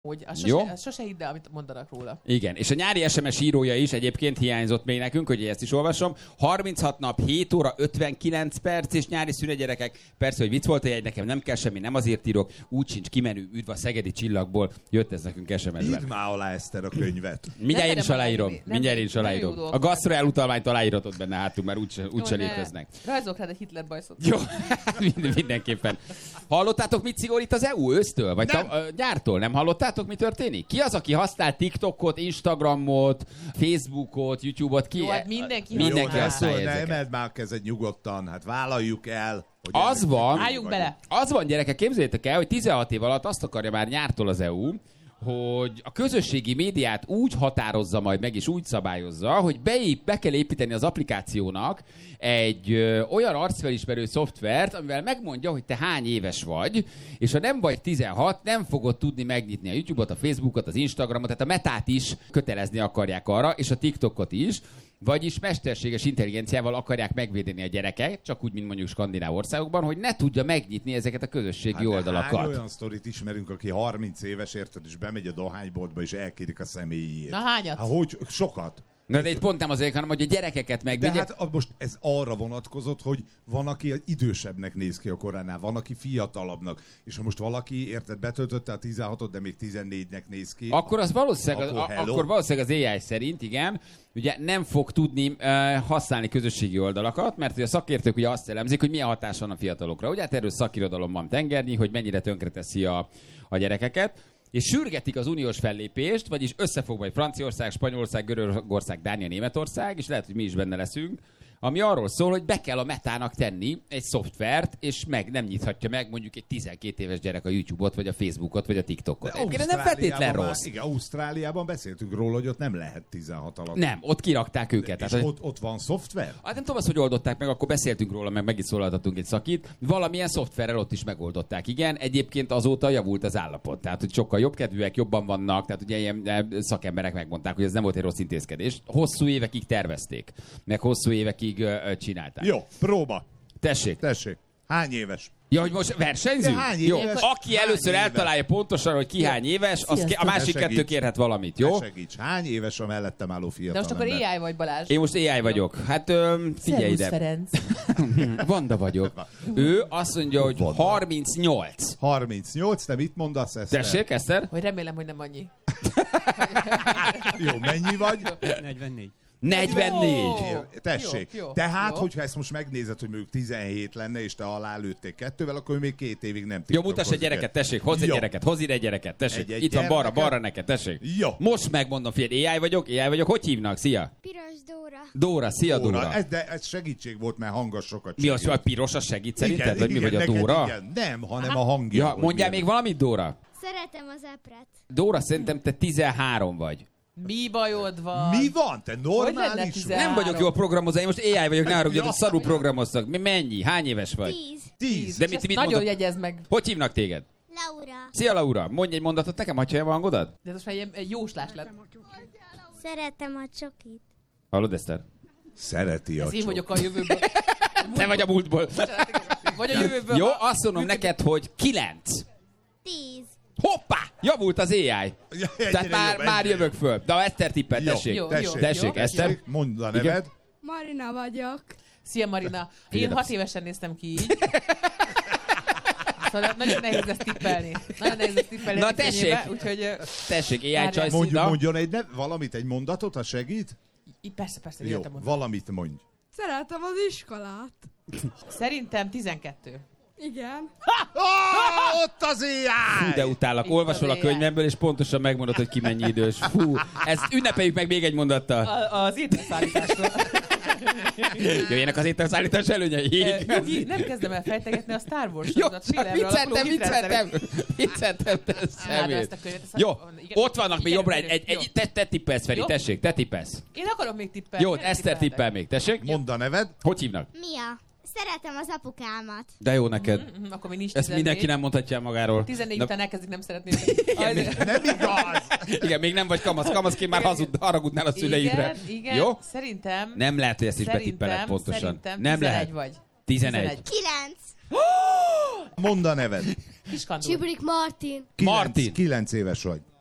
Sose hidd el, amit mondanak róla. Igen, és a nyári SMS írója is egyébként hiányzott még nekünk, hogy ezt is olvasom. 36 nap, 7 óra, 59 perc, és nyári szünet, gyerekek. Persze, hogy vicc volt a jegy, nekem nem kell semmi, nem azért írok. Úgy sincs kimenő, üdv a szegedi csillagból. Jött ez nekünk SMS-ben. Írd már alá, Eszter, a könyvet. Mindjárt én is aláírom. A gasztro elutalványt aláíratod benne hátul, mert úgyse léteznek. Rajzolok rád egy Hitler bajszot. Jó, mindenképpen. Hallottátok, mit szigorít az EU ősztől? Vagy gyártól? Nem hallottátok, mi történik? Ki az, aki használ TikTokot, Instagramot, Facebookot, YouTube-ot? Ki? Jó, hát mindenki használja ezeket. Ne emeld már a kezed nyugodtan, hát vállaljuk el. Álljunk bele. Az van, gyerekek, képzeljétek el, hogy 16 év alatt azt akarja már nyártól az EU, hogy a közösségi médiát úgy határozza majd meg, és úgy szabályozza, hogy be kell építeni az applikációnak egy olyan arcfelismerő szoftvert, amivel megmondja, hogy te hány éves vagy, és ha nem vagy 16, nem fogod tudni megnyitni a YouTube-ot, a Facebookot, az Instagramot, tehát a Metát is kötelezni akarják arra, és a TikTokot is. Vagyis mesterséges intelligenciával akarják megvédeni a gyereket, csak úgy, mint mondjuk skandináv országokban, hogy ne tudja megnyitni ezeket a közösségi oldalakat. Hány olyan sztorit ismerünk, aki 30 éves, érted, és bemegy a dohányboltba, és elkérik a személyét. Na hányat? Hogy? Sokat. Na de itt pont nem azért, hanem hogy a gyerekeket megvédje. De hát most ez arra vonatkozott, hogy van, aki idősebbnek néz ki a koránál, van, aki fiatalabbnak, és ha most valaki, érted, betöltötte a 16-ot, de még 14-nek néz ki. Akkor az valószínűleg az AI szerint, igen, ugye nem fog tudni használni közösségi oldalakat, mert ugye a szakértők ugye azt elemzik, hogy milyen hatás van a fiatalokra. Ugye hát erről szakirodalom van tengernyi, hogy mennyire tönkreteszi a gyerekeket. És sürgetik az uniós fellépést, vagyis összefog majd Franciaország, Spanyolország, Görögország, Dánia, Németország, és lehet, hogy mi is benne leszünk, ami arról szól, hogy be kell a Metának tenni egy szoftvert, és nem nyithatja meg mondjuk egy 12 éves gyerek a YouTube-ot, vagy a Facebookot, vagy a TikTokot. Ez nem feltétlen rossz. Igen, Ausztráliában beszéltünk róla, hogy ott nem lehet 16 alatt. Nem, ott kirakták őket. És tehát, ott van szoftver? Hát nem tudom azt, hogy oldották meg, akkor beszéltünk róla, meg is szólaltatunk egy szakit. Valamilyen szoftverrel ott is megoldották. Igen, egyébként azóta javult az állapot. Tehát, hogy sokkal jobbkedvűek, jobban vannak, tehát ugye ilyen szakemberek megmondták, hogy ez nem volt egy rossz intézkedés. Hosszú évekig tervezték, meg hosszú évekig csinálták. Jó, próba. Tessék. Hány éves? Ja, hogy most versenyzünk? Jó. Aki először eltalálja pontosan, hogy ki hány éves, a másik kettő kérhet valamit, jó? Segíts. Hány éves a mellettem álló fiatal? De most akkor AI vagy, Balázs? Én most AI vagyok. Hát figyelj ide. Ferenc. Vanda vagyok. Ő azt mondja, hogy 38. 38, te mit mondasz, Eszter? Tessék, Eszter? Hogy remélem, hogy nem annyi. Jó, mennyi vagy? 44. 44. Tessék. Jó. Tehát, hogyha ezt most megnézed, hogy mondjuk 17 lenne, és te alá lőttél 2-vel, akkor még 2 évig nem Jó, mutass egy gyereket, tessék, hozz egy gyereket, hozz ide egy gyereket, tessék. Itt van balra neked, tessék. Jó. Most megmondom, figyelj, AI vagyok, hogy hívnak? Szia. Piros Dóra. Dóra, szia Dóra. Ez segítség volt, mert hangos sokat Mi az, hogy a piros, az segít szerinted, vagy mi vagy a Dóra? Igen. Nem, hanem a hangja. Ja, mondjál még valamit, Dóra? Szeretem az epret. Dóra, szerintem te 13 vagy. Mi bajod van? Mi van? Te normális vagy? Nem vagyok jó a programozó, én most AI vagyok, ne haragudjatok, hogy szarul programoztak. Mennyi? Hány éves vagy? 10. De mit nagyon jegyezd meg. Hogy hívnak téged? Laura. Szia Laura, mondj egy mondatot nekem, hagyja a hangodat? De most már egy jóslás lett. Szeretem a csokit. Hallod, Eszter? Szereti a Ez én vagyok a jövőből. Te vagy a múltból. Vagy a jövőből. Jó, azt mondom neked, hogy 9. 10. Hoppá! Javult az AI. Tehát már jövök föl. De Eszter tippel, tessék. Jó. Tessék, Eszter. Mondd a neved. Marina vagyok. Szia Marina. Én 6 évesen néztem ki így. Szóval nagyon nehéz ezt tippelni. Na tessék. Tessék, AI csajszída. Mondjon valamit, egy mondatot, ha segít? Persze, jó, valamit mondj. Szeretem az iskolát. Szerintem 12. Igen. Ott az AI! Fú, de utálak. Olvasol a könyvemből, és pontosan megmondod, hogy ki mennyi idős. Fú, ezt ünnepeljük meg még egy mondattal. Az ételszállításról. Jöjjenek az ételszállítás előnyei. Nem kezdem el fejtegetni a Star Wars sorozat. Vicceltem, te szemét. Jó, ott vannak még jobbra te tippelsz, Feri, tessék, te tippelsz. Én akarok még tippelni. Jó, Eszter tippel még, tessék. Mondd a neved. Hogy hívnak? Mia. Szeretem az apukámat. De jó neked. Akkor még nincs 14. Ezt mindenki nem mondhatja magáról. 14 után elkezdik nem szeretni. Nem igaz! Igen, még nem vagy kamasz. Kamaszként már haragudnál a szüleidre. Igen, jó? Szerintem. Nem lehet, hogy ezt is betippeled pontosan. Szerintem nem 11 lehet. vagy. 11. 9. Mondd a neved. Kiskandul. Csibrik Martin. 9 Martin. 9 éves vagy.